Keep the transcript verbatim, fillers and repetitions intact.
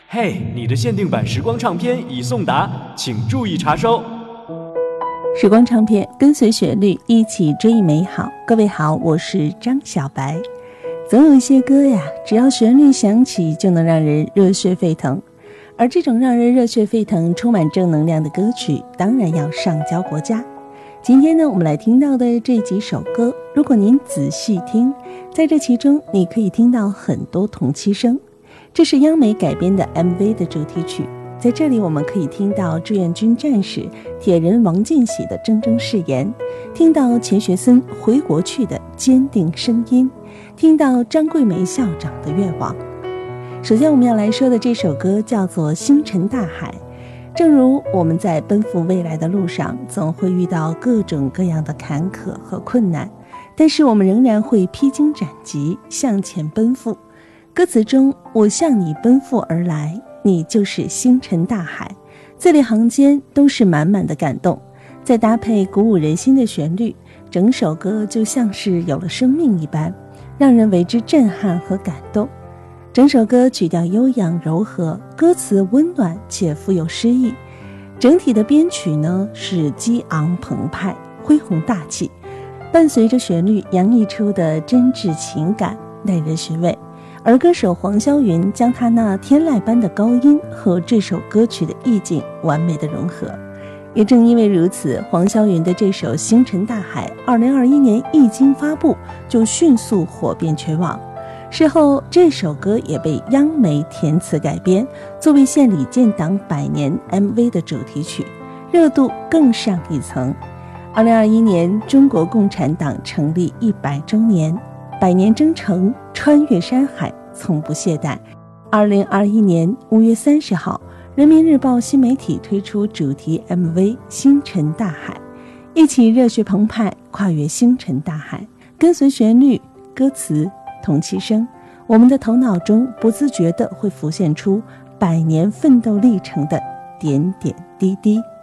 嘿，你的限定版时光唱片已送达，请注意查收。 时光唱片，跟随旋律一起追忆美好。各位好，我是张小白。总有一些歌呀，只要旋律响起就能让人热血沸腾，而这种让人热血沸腾充满正能量的歌曲当然要上交国家。今天呢，我们来听到的这几首歌，如果您仔细听，在这其中你可以听到很多同期声。这是央美改编的 M V 的主题曲，在这里我们可以听到志愿军战士铁人王进喜的铮铮誓言，听到钱学森回国去的坚定声音，听到张桂梅校长的愿望。首先我们要来说的这首歌叫做《星辰大海》。正如我们在奔赴未来的路上总会遇到各种各样的坎坷和困难，但是我们仍然会披荆斩棘向前奔赴。歌词中，我向你奔赴而来，你就是星辰大海，字里行间都是满满的感动，再搭配鼓舞人心的旋律，整首歌就像是有了生命一般，让人为之震撼和感动。整首歌曲调悠扬柔和，歌词温暖且富有诗意，整体的编曲呢是激昂澎湃恢宏大气，伴随着旋律洋溢出的真挚情感耐人寻味。而歌手黄霄云将他那天籁般的高音和这首歌曲的意境完美的融合。也正因为如此，黄霄云的这首《星辰大海》二零二一年一经发布就迅速火遍全网。事后这首歌也被央媒填词改编，作为献礼建党百年 M V 的主题曲，热度更上一层。二零二一年中国共产党成立一百周年，百年征程穿越山海从不懈怠。二零二一年五月三十号，人民日报新媒体推出主题 M V《星辰大海》，一起热血澎湃跨越星辰大海，跟随旋律歌词同期声，我们的头脑中不自觉地会浮现出百年奋斗历程的点点滴滴。